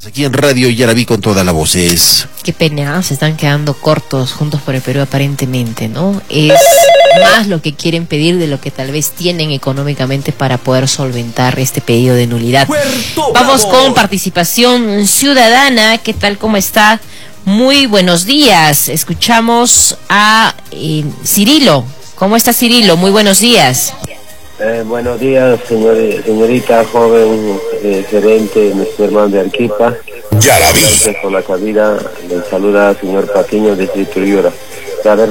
Aquí en Radio Yarabí con toda la voces. Qué pena, se están quedando cortos Juntos por el Perú aparentemente, ¿no? Es más lo que quieren pedir de lo que tal vez tienen económicamente para poder solventar este pedido de nulidad. Vamos con participación ciudadana. ¿Qué tal? ¿Cómo está? Muy buenos días. Escuchamos a Cirilo. ¿Cómo está Cirilo? Muy buenos días. Buenos días, señorita joven gerente de nuestro hermano de Arequipa. Gracias por la cabida. Le saluda al señor Patiño de Trujillo.